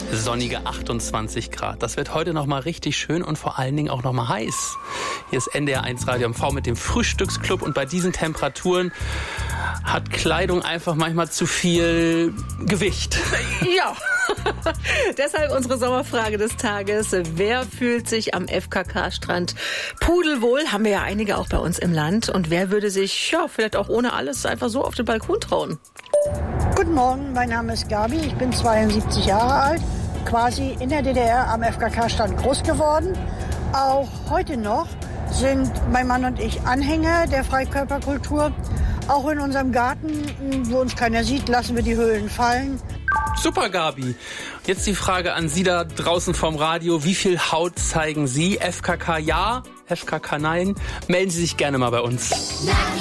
Sonnige 28 Grad. Das wird heute nochmal richtig schön und vor allen Dingen auch nochmal heiß. Hier ist NDR 1 Radio MV mit dem Frühstücksclub und bei diesen Temperaturen hat Kleidung einfach manchmal zu viel Gewicht. Ja, deshalb unsere Sommerfrage des Tages. Wer fühlt sich am FKK-Strand pudelwohl? Haben wir ja einige auch bei uns im Land. Und wer würde sich vielleicht auch ohne alles einfach so auf den Balkon trauen? Guten Morgen, mein Name ist Gabi, ich bin 72 Jahre alt, quasi in der DDR am FKK-Strand groß geworden. Auch heute noch sind mein Mann und ich Anhänger der Freikörperkultur. Auch in unserem Garten, wo uns keiner sieht, lassen wir die Höhlen fallen. Super, Gabi. Jetzt die Frage an Sie da draußen vom Radio. Wie viel Haut zeigen Sie? FKK ja, FKK nein? Melden Sie sich gerne mal bei uns.